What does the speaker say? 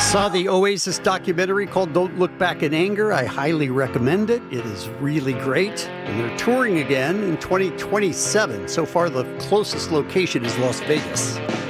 Saw the Oasis documentary called Don't Look Back in Anger. I highly recommend it. It is really great. And they're touring again in 2027. So far, the closest location is Las Vegas.